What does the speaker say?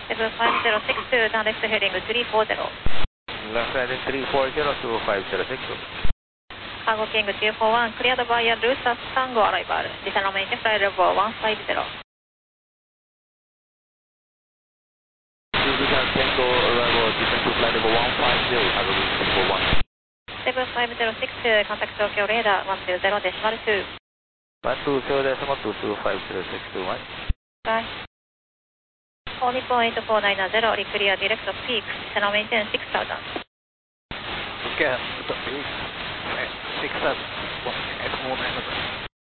7506 turn left heading 340. Left heading 340 to 506. Cargo King 241, cleared via Lusa Tango arrival. Descend runway flight level 150. Lusa Tango arrival, descend to flight level 150, Cargo King 241. 7506, contact Tokyo radar 120 decimal 2. 120 decimal 2250621. Bye. All Nippon 8490, reclear direct peak, descend runway 10 6000. Scan, peak, 6000, 490.